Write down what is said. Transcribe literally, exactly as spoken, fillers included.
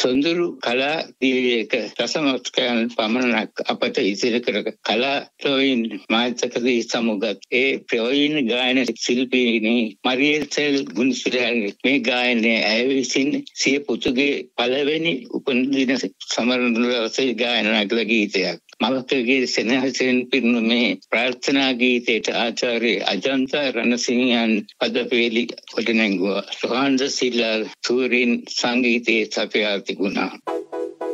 සොඳුරු කලා දිවියක රසමස්කයන් පමණක් අපට ඉතිරි කර කලා ප්‍රවීණ මාතකදී සමුගත් ඒ ප්‍රවීණ ගායන ශිල්පිනී මරියල් ගුණසිරි මේ ගායනයේ ඇය විසින් සිය පුතුගේ පළවෙනි උපන්දින සමරන දවසේ ගායනා කළ ගීතයක්. මවකගේ සෙනෙහසෙන් පිරුණු මේ ප්‍රාර්ථනා ගීතයට ආචාර්ය අජන්තා රණසිංහයන් පදපේලි කොට නැංගුවා. සුහන්ද සිල්ලා සූරින් සංගීතයේ සපයා තිබුණා.